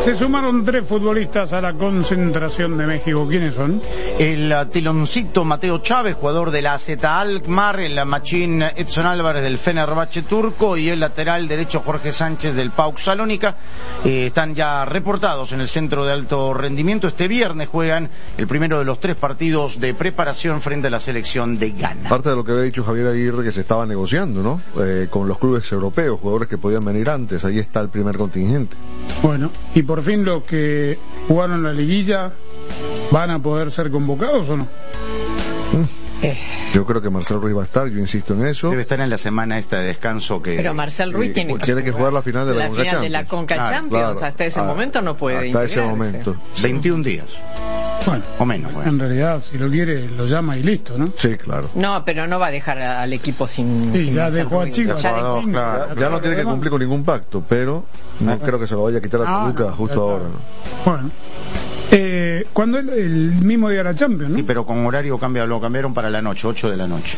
Se sumaron 3 futbolistas a la concentración de México. ¿Quiénes son? El tiloncito Mateo Chávez, jugador de la AZ Alkmaar, el machín Edson Álvarez del Fenerbahce turco y el lateral derecho Jorge Sánchez del PAOK Salónica. Están ya reportados en el centro de alto rendimiento. Este viernes juegan el primero de los 3 partidos de preparación frente a la selección de Ghana. Parte de lo que había dicho Javier Aguirre, que se estaba negociando, ¿no? Con los clubes europeos, jugadores que podían venir antes. Ahí está el primer contingente. Bueno, y por fin los que jugaron la liguilla, ¿van a poder ser convocados o no? Yo creo que Marcel Ruiz va a estar, yo insisto en eso. Debe estar en la semana esta de descanso que... Pero Marcel Ruiz tiene que jugar la final de la Conca Champions. De la Conca Champions, claro. Hasta ese momento no puede hasta ese momento. 21 días. Bueno, o menos. Bueno. En realidad, si lo quiere, lo llama y listo, ¿no? Sí, claro. No, pero no va a dejar al equipo sin... Sí, sin ya dejó a Chivas. Ya no tiene que cumplir con ningún pacto, pero no creo que se lo vaya a quitar a Toluca justo ahora, ¿no? Bueno. ¿Cuándo el mismo día de la Champions, no? Sí, pero con horario lo cambiaron para la noche, 8 de la noche.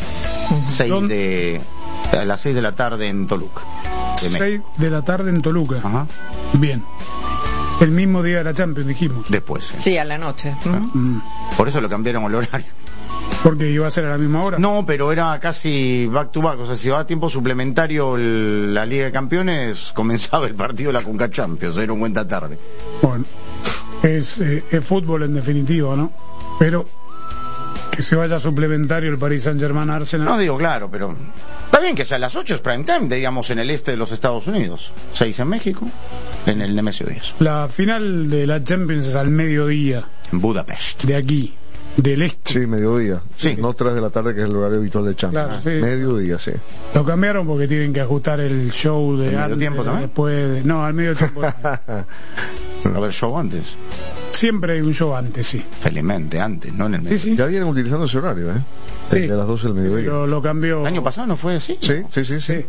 A las 6 de la tarde en Toluca. 6 de la tarde en Toluca. Ajá. Bien. El mismo día de la Champions, dijimos. Después. Sí, a la noche. Por eso lo cambiaron el horario. Porque iba a ser a la misma hora. No, pero era casi back to back. O sea, si va a tiempo suplementario la Liga de Campeones, comenzaba el partido de la Conca Champions. Era un cuenta tarde. Bueno, es fútbol en definitiva, ¿no? Pero que se vaya suplementario el Paris Saint-Germain Arsenal. No digo claro, pero está bien que sea a las 8 es prime time, digamos, en el este de los Estados Unidos. 6 en México, en el Nemesio 10. La final de la Champions es al mediodía. En Budapest. De aquí, del este. Sí, mediodía. Sí. No 3 de la tarde, que es el horario habitual de Champions. Claro, sí. Mediodía, sí. Lo cambiaron porque tienen que ajustar el show de ¿Al medio tiempo también? Después no, al medio tiempo. A ver, show antes. Siempre hay un show antes, sí. Felizmente, antes, no en el medio. Sí, sí. Ya vienen utilizando ese horario, Sí. De las 12 del mediodía. Pero lo cambió. ¿El año pasado no fue así? Sí. Sí.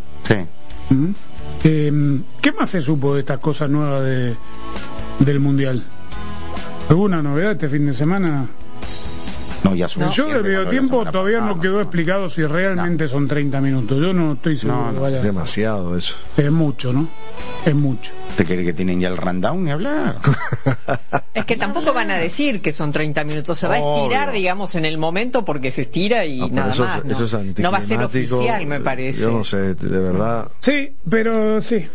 Sí. ¿Qué más se supo de estas cosas nuevas del Mundial? ¿Alguna novedad este fin de semana? No, ya El show de medio tiempo todavía no quedó explicado si realmente son 30 minutos. Yo no estoy seguro que vaya. Demasiado eso. Es mucho, ¿no? Es mucho. ¿Te cree que tienen ya el rundown ni hablar? Es que tampoco van a decir que son 30 minutos. Se va a estirar, digamos, en el momento porque se estira y nada más. ¿No? Eso es No va a ser oficial, me parece. Yo no sé, de verdad. Sí, pero sí.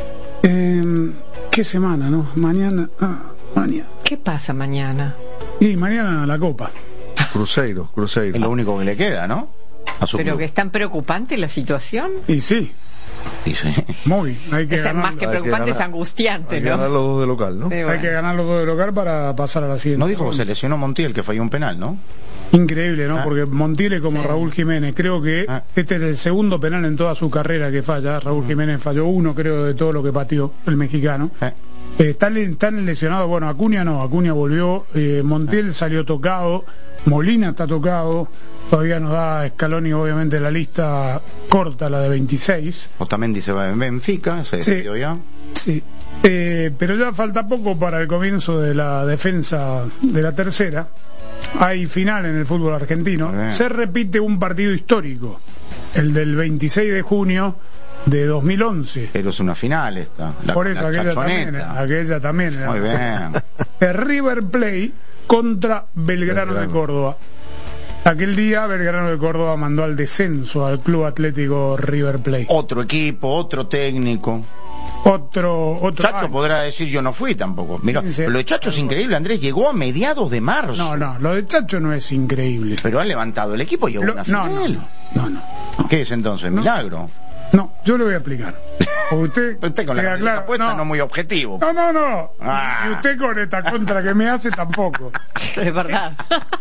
¿Qué semana, no? Mañana. Mañana. ¿Qué pasa mañana? Y mañana la Copa. Cruzeiro. Es lo único que le queda, ¿no? Pero que es tan preocupante la situación. Y sí. Sí. Muy. Hay que ganar, más que preocupante, es angustiante, hay que ¿no? ganar los 2 de local, ¿no? Sí, bueno. Hay que ganar los 2 de local para pasar a la siguiente. No dijo que se lesionó Montiel, que falló un penal, ¿no? Increíble, ¿no? Porque Montiel es como Raúl Jiménez. Creo que este es el segundo penal en toda su carrera que falla. Raúl Jiménez falló 1, creo, de todo lo que pateó el mexicano. Están lesionados. Bueno, Acuña no. Acuña volvió. Montiel salió tocado. Molina está tocado. Todavía nos da Scaloni, obviamente, la lista corta, la de 26. Otamendi se va en Benfica, se decidió ya. Sí. Pero ya falta poco para el comienzo de la defensa de la tercera. Hay final en el fútbol argentino. Se repite un partido histórico, el del 26 de junio de 2011. Pero es una final esta. Por eso aquella también era. Muy bien. El River Plate contra Belgrano de Córdoba. Aquel día Belgrano de Córdoba mandó al descenso al Club Atlético River Plate. Otro equipo, otro técnico. Otro Chacho podrá decir yo no fui tampoco. Mira, lo de Chacho es increíble, Andrés, llegó a mediados de marzo. No, lo de Chacho no es increíble. Pero ha levantado el equipo y llegó a una final. No. ¿Qué es entonces? ¿Milagro? No, yo le voy a explicar. Usted con la camiseta puesta no muy objetivo. No. Y usted con esta contra que me hace tampoco. Es verdad.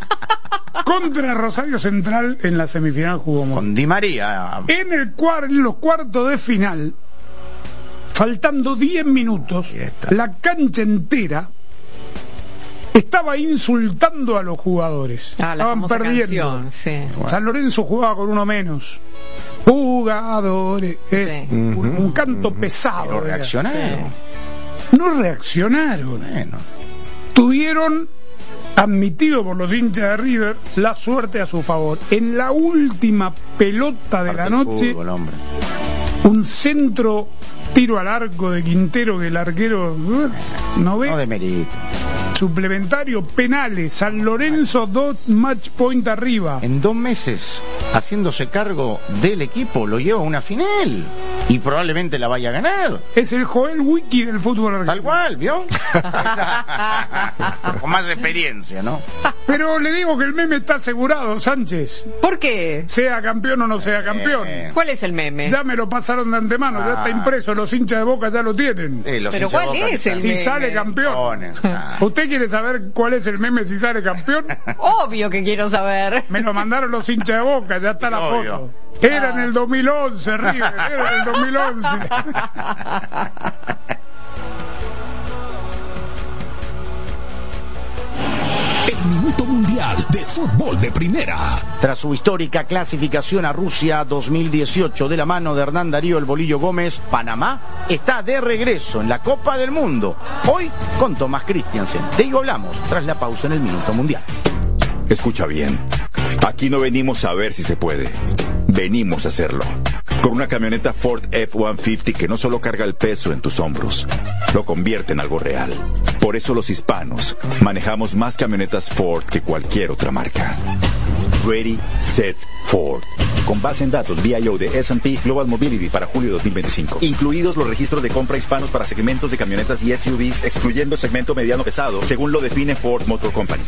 Contra Rosario Central en la semifinal jugó con Di María. En los cuartos de final, faltando 10 minutos, la cancha entera estaba insultando a los jugadores. Estaban perdiendo. San Lorenzo jugaba con uno menos. Jugadores. Un canto pesado. Pero reaccionaron. No reaccionaron. Bueno. Tuvieron, admitido por los hinchas de River, la suerte a su favor. En la última pelota de la noche, Un centro, tiro al arco de Quintero que el arquero no ve. No de mérito. Suplementario, penales, San Lorenzo 2 match point arriba. En 2 meses, haciéndose cargo del equipo, lo lleva a una final. Y probablemente la vaya a ganar. Es el Joel Wiki del fútbol argentino. Tal cual, ¿vio? Con más experiencia, ¿no? Pero le digo que el meme está asegurado, Sánchez. ¿Por qué? Sea campeón o no sea campeón. ¿Cuál es el meme? Ya me lo pasaron de antemano, ya está impreso, los hinchas de Boca ya lo tienen. Pero ¿cuál es el meme? Si sale campeón. ¿Usted quiere saber cuál es el meme si sale campeón? Obvio que quiero saber. Me lo mandaron los hinchas de Boca, ya está la foto. Era en el 2011, River, era en el 2011. El Minuto Mundial de Fútbol de Primera. Tras su histórica clasificación a Rusia 2018 de la mano de Hernán Darío El Bolillo Gómez, Panamá está de regreso en la Copa del Mundo. Hoy con Tomás Christiansen. De ello hablamos tras la pausa en el Minuto Mundial. Escucha bien. Aquí no venimos a ver si se puede. Venimos a hacerlo. Con una camioneta Ford F-150 que no solo carga el peso en tus hombros, lo convierte en algo real. Por eso los hispanos manejamos más camionetas Ford que cualquier otra marca. Ready, Set, Ford. Con base en datos VIO de S&P Global Mobility para julio 2025. Incluidos los registros de compra hispanos para segmentos de camionetas y SUVs, excluyendo el segmento mediano pesado, según lo define Ford Motor Company.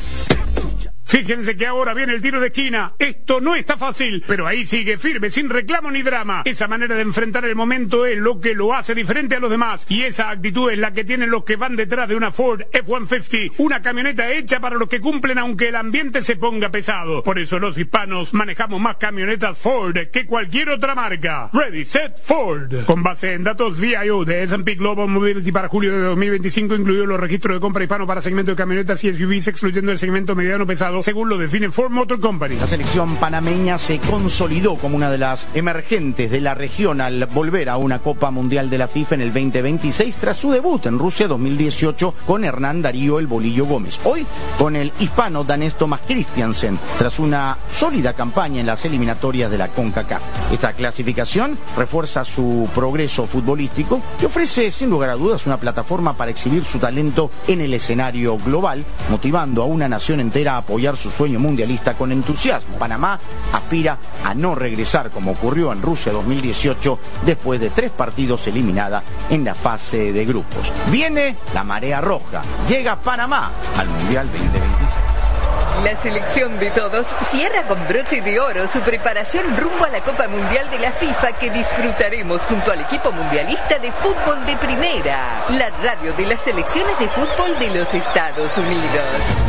Fíjense que ahora viene el tiro de esquina. Esto no está fácil, pero ahí sigue firme, sin reclamo ni drama. Esa manera de enfrentar el momento es lo que lo hace diferente a los demás. Y esa actitud es la que tienen los que van detrás de una Ford F-150. Una camioneta hecha para los que cumplen aunque el ambiente se ponga pesado. Por eso los hispanos manejamos más camionetas Ford que cualquier otra marca. Ready, Set, Ford. Con base en datos VIO de S&P Global Mobility para julio de 2025, incluidos los registros de compra hispano para segmento de camionetas y SUVs, excluyendo el segmento mediano pesado, según lo define Ford Motor Company. La selección panameña se consolidó como una de las emergentes de la región al volver a una Copa Mundial de la FIFA en el 2026 tras su debut en Rusia 2018 con Hernán Darío El Bolillo Gómez. Hoy con el hispano danés Tomás Christiansen tras una sólida campaña en las eliminatorias de la CONCACAF. Esta clasificación refuerza su progreso futbolístico y ofrece sin lugar a dudas una plataforma para exhibir su talento en el escenario global, motivando a una nación entera a apoyar su sueño mundialista con entusiasmo. Panamá aspira a no regresar como ocurrió en Rusia 2018 después de 3 partidos eliminada en la fase de grupos. Viene la marea roja, llega Panamá al Mundial 2026. La selección de todos cierra con broche de oro su preparación rumbo a la Copa Mundial de la FIFA que disfrutaremos junto al equipo mundialista de fútbol de primera, la radio de las selecciones de fútbol de los Estados Unidos.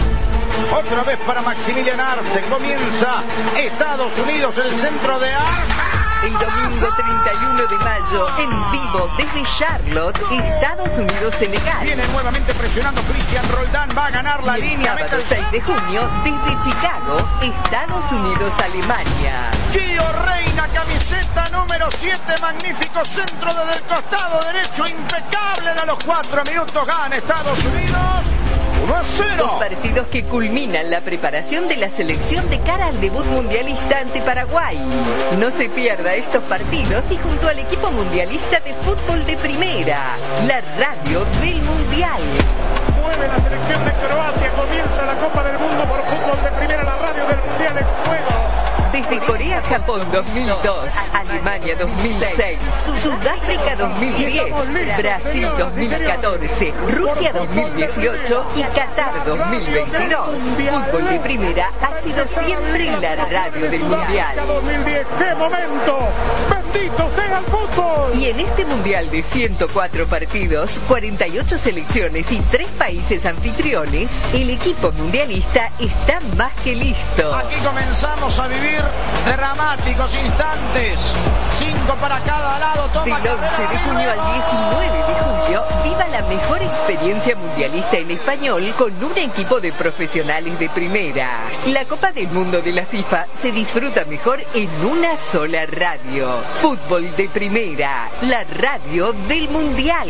Otra vez para Maximilian Arte, comienza Estados Unidos, el centro de Arte. El domingo 31 de mayo, en vivo desde Charlotte, Estados Unidos-Senegal. Viene nuevamente presionando Cristian Roldán, va a ganar la línea. El sábado 6 de junio, desde Chicago, Estados Unidos-Alemania. Gio Reina, camiseta número 7, magnífico centro desde el costado derecho, impecable a los 4 minutos, gana Estados Unidos. 1-0. Dos partidos que culminan la preparación de la selección de cara al debut mundialista ante Paraguay. No se pierda estos partidos y junto al equipo mundialista de fútbol de primera, la radio del Mundial. Mueve la selección de Croacia, comienza la Copa del Mundo por fútbol de primera, la radio del Mundial en juego. Desde Corea-Japón 2002, Alemania 2006, Sudáfrica 2010, Brasil 2014, Rusia 2018 y Qatar 2022. Fútbol de primera ha sido siempre la radio del Mundial. 2010, ¡qué momento! ¡Bendito sea el fútbol! Y en este Mundial de 104 partidos, 48 selecciones y 3 países anfitriones, el equipo mundialista está más que listo. Aquí comenzamos a vivir dramáticos instantes, 5 para cada lado. Toma del 11 de junio al 19 de julio, viva la mejor experiencia mundialista en español con un equipo de profesionales de primera. La Copa del Mundo de la FIFA se disfruta mejor en una sola radio. Fútbol de primera, la radio del Mundial.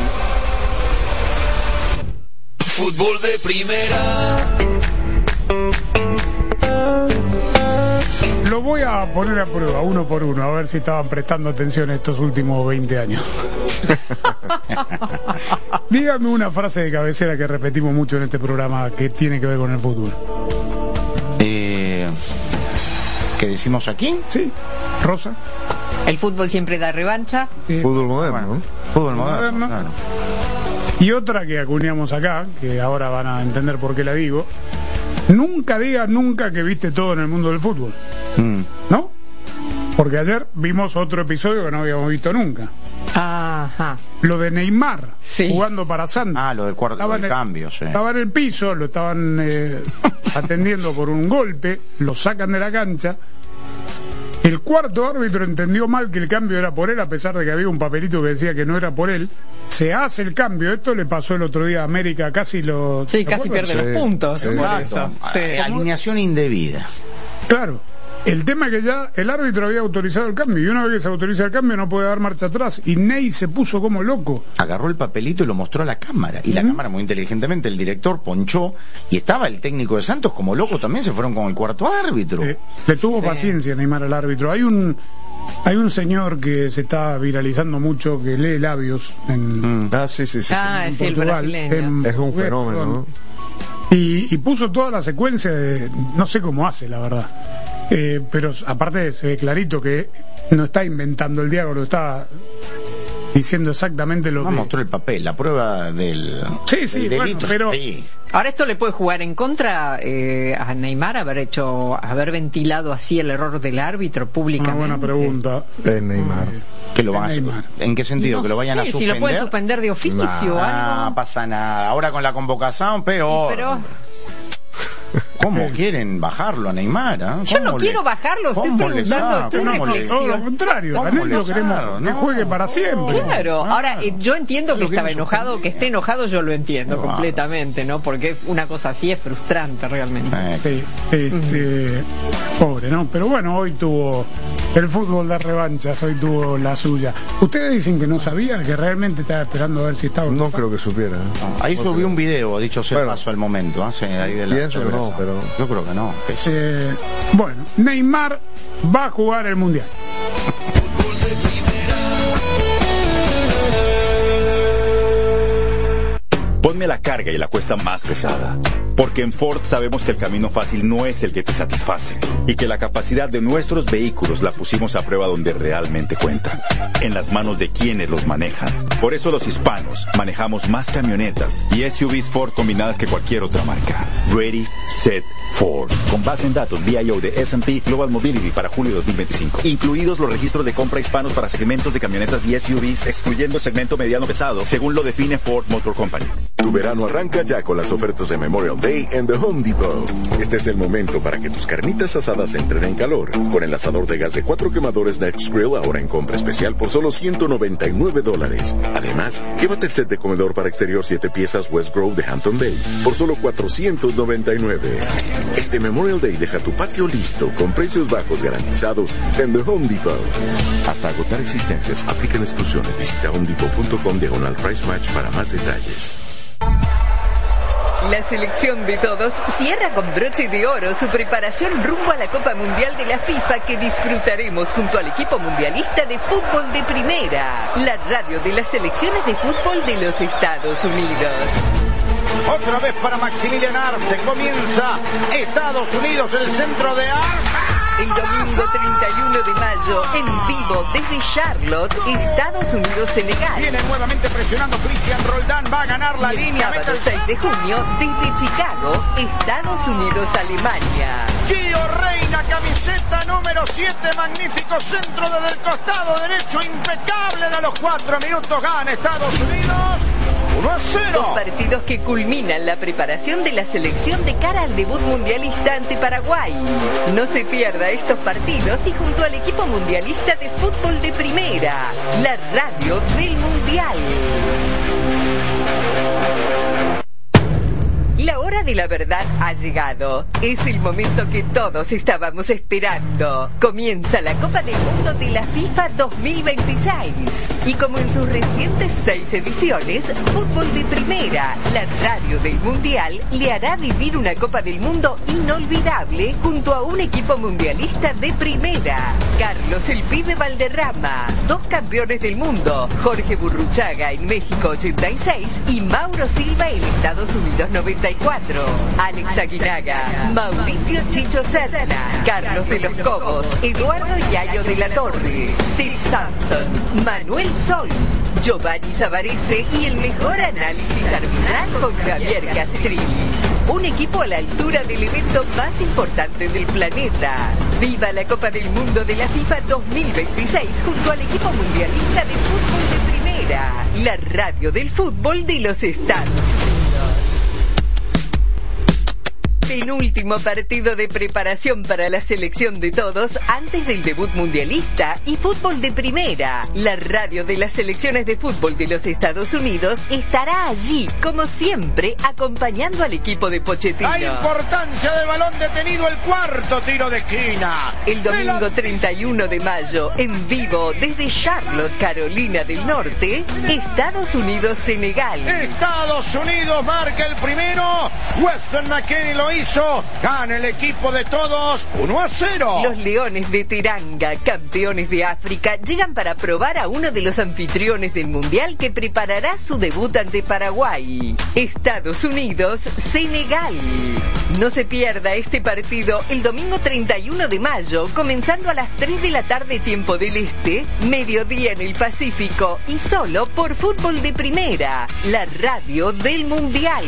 Fútbol de primera. Lo voy a poner a prueba uno por uno, a ver si estaban prestando atención estos últimos 20 años. Dígame una frase de cabecera que repetimos mucho en este programa que tiene que ver con el fútbol. ¿Qué decimos aquí? Sí, Rosa. El fútbol siempre da revancha. Sí. Fútbol moderno, ¿no? Fútbol moderno. Claro. Y otra que acuñamos acá, que ahora van a entender por qué la digo: nunca digas nunca que viste todo en el mundo del fútbol. ¿No? Porque ayer vimos otro episodio que no habíamos visto nunca. Ajá. Lo de Neymar, jugando para Santos. Lo del cambio, sí. Estaba en el piso, lo estaban atendiendo por un golpe, lo sacan de la cancha. El cuarto árbitro entendió mal que el cambio era por él, a pesar de que había un papelito que decía que no era por él. Se hace el cambio. Esto le pasó el otro día a América, casi pierde los puntos. Por eso. Alineación indebida. Claro. El tema es que ya el árbitro había autorizado el cambio, y una vez que se autoriza el cambio no puede dar marcha atrás, y Ney se puso como loco. Agarró el papelito y lo mostró a la cámara, y la cámara muy inteligentemente, el director ponchó, y estaba el técnico de Santos como loco también, se fueron con el cuarto árbitro. Le tuvo paciencia Neymar al árbitro. Hay un señor que se está viralizando mucho, que lee labios en sí. Es el brasileño. Es un fenómeno, ¿no? Y puso toda la secuencia de, no sé cómo hace, la verdad. Pero aparte se ve clarito que no está inventando el diálogo, está diciendo exactamente lo que... mostró el papel, la prueba del... Sí, bueno, pero... Sí. Ahora esto le puede jugar en contra a Neymar, haber ventilado así el error del árbitro públicamente. Una buena pregunta. Neymar. ¿Que lo van ¿En qué sentido? ¿Que lo vayan a suspender? Si lo pueden suspender de oficio o algo. No pasa nada. Ahora con la convocación, peor. Pero... ¿Cómo quieren bajarlo a Neymar? Yo no quiero bajarlo, estoy preguntando, estoy reflexión. Todo lo contrario, a Ney lo queremos que juegue para siempre. Claro, ahora yo entiendo que estaba enojado, que esté enojado, yo lo entiendo completamente, ¿no? Porque una cosa así es frustrante realmente. Pobre, ¿no? Pero bueno, hoy tuvo el fútbol de revanchas, hoy tuvo la suya. Ustedes dicen que no sabían, que realmente estaba esperando a ver si estaba... No creo que supiera. Ahí subió un video, dicho sea paso al momento, ahí de la... Pienso que no, pero... Yo creo que no. Bueno, Neymar va a jugar el Mundial. Ponme la carga y la cuesta más pesada. Porque en Ford sabemos que el camino fácil no es el que te satisface. Y que la capacidad de nuestros vehículos la pusimos a prueba donde realmente cuentan. En las manos de quienes los manejan. Por eso los hispanos manejamos más camionetas y SUVs Ford combinadas que cualquier otra marca. Ready, Set, Ford. Con base en datos VIO de S&P Global Mobility para julio de 2025. Incluidos los registros de compra hispanos para segmentos de camionetas y SUVs, excluyendo el segmento mediano pesado, según lo define Ford Motor Company. Tu verano arranca ya con las ofertas de Memorial Day en The Home Depot. Este es el momento para que tus carnitas asadas entren en calor. Con el asador de gas de 4 quemadores Next Grill ahora en compra especial por solo $199. Además, llévate el set de comedor para exterior 7 piezas West Grove de Hampton Bay por solo $499. Este Memorial Day deja tu patio listo con precios bajos garantizados en The Home Depot. Hasta agotar existencias, aplican exclusiones. Visita homedepot.com/price match para más detalles. La selección de todos cierra con broche de oro su preparación rumbo a la Copa Mundial de la FIFA que disfrutaremos junto al equipo mundialista de fútbol de primera, la radio de las selecciones de fútbol de los Estados Unidos. Otra vez para Maximilian Arce, comienza Estados Unidos, el centro de Arce. El domingo 31 de mayo, en vivo desde Charlotte, Estados Unidos-Senegal. Viene nuevamente presionando Cristian Roldán, va a ganar la línea. El sábado 6 de junio, desde Chicago, Estados Unidos-Alemania. Gio Reina, camiseta número 7, magnífico centro desde el costado derecho, impecable. A los 4 minutos gana Estados Unidos 1-0. Dos partidos que culminan la preparación de la selección de cara al debut mundialista ante Paraguay. No se pierda estos partidos y junto al equipo mundialista de fútbol de primera, la radio del Mundial. La hora del la verdad ha llegado. Es el momento que todos estábamos esperando. Comienza la Copa del Mundo de la FIFA 2026. Y como en sus recientes 6 ediciones, Fútbol de Primera, la radio del Mundial, le hará vivir una Copa del Mundo inolvidable junto a un equipo mundialista de primera. Carlos el Pibe Valderrama, 2 campeones del mundo, Jorge Burruchaga en México 86 y Mauro Silva en Estados Unidos 94. Alex Aguinaga, Mauricio Chicho Serna, Carlos de los Cobos, Eduardo Yayo de la Torre, Steve Sampson, Manuel Sol, Giovanni Savarese y el mejor análisis arbitral con Javier Castrilli. Un equipo a la altura del evento más importante del planeta. ¡Viva la Copa del Mundo de la FIFA 2026 junto al equipo mundialista de fútbol de primera! La radio del fútbol de los Estados Unidos. Penúltimo partido de preparación para la selección de todos antes del debut mundialista y fútbol de primera. La radio de las selecciones de fútbol de los Estados Unidos estará allí, como siempre, acompañando al equipo de Pochettino. La importancia del balón detenido, el cuarto tiro de esquina. El domingo 31 de mayo, en vivo desde Charlotte, Carolina del Norte, Estados Unidos-Senegal. Estados Unidos marca el primero. Weston McKennie lo hizo, gana el equipo de todos 1-0. Los Leones de Teranga, campeones de África, llegan para probar a uno de los anfitriones del Mundial que preparará su debut ante Paraguay. Estados Unidos, Senegal. No se pierda este partido el domingo 31 de mayo, comenzando a las 3 de la tarde tiempo del Este, mediodía en el Pacífico y solo por Fútbol de Primera, la radio del Mundial.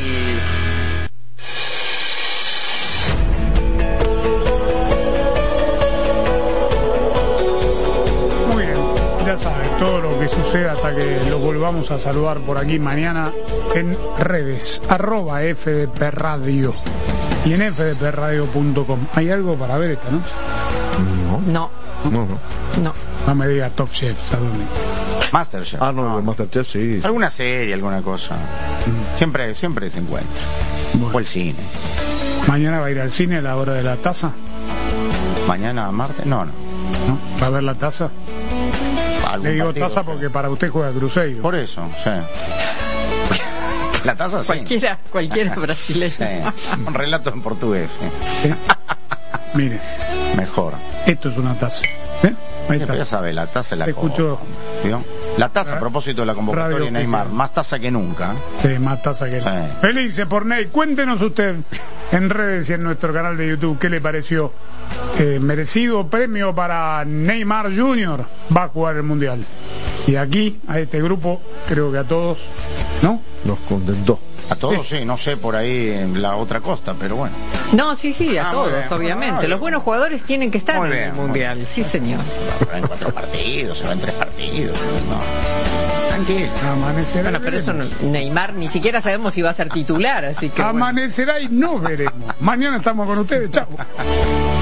Ya saben, todo lo que suceda hasta que lo volvamos a saludar por aquí mañana en redes, @FDP Radio y en fdpradio.com. ¿Hay algo para ver esta noche? No. No me diga Top Chef, ¿a dónde? Masterchef. No, Masterchef sí. Alguna serie, alguna cosa. Siempre se encuentra. Bueno. O el cine. ¿Mañana va a ir al cine a la hora de la taza? ¿Mañana, martes? No. ¿No? ¿Va a ver la taza? Le digo partido, taza porque para usted juega Cruzeiro. Por eso, sí. La taza sí. Cualquiera brasileño. Sí. Un relato en portugués. Sí. Mire. Mejor. Esto es una taza. Ahí está. Ya sabe, la taza es la Escuchó. ¿Vio? La taza, a propósito de la convocatoria de Neymar, más taza que nunca. Sí, más taza que nunca. Felices por Ney. Cuéntenos usted en redes y en nuestro canal de YouTube qué le pareció. Merecido premio para Neymar Jr. Va a jugar el Mundial. Y aquí, a este grupo, creo que a todos, ¿no? Nos contentó. A todos sí, no sé por ahí en la otra costa, pero bueno. No, sí, a todos, bien, obviamente. Los buenos jugadores tienen que estar en el Mundial, sí señor. Se va en 4 partidos, se va en 3 partidos. No. Tranquilo. Amanecerá. Bueno, pero eso Neymar ni siquiera sabemos si va a ser titular, así que. Amanecerá y no veremos. Mañana estamos con ustedes, chao.